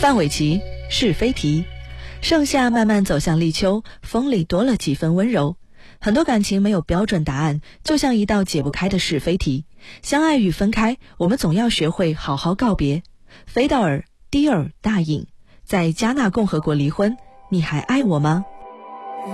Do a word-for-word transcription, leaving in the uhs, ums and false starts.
范玮琪是非题。盛夏慢慢走向立秋，风里多了几分温柔。很多感情没有标准答案，就像一道解不开的是非题。相爱与分开，我们总要学会好好告别。菲道尔、迪尔大隐在加纳共和国离婚，你还爱我吗？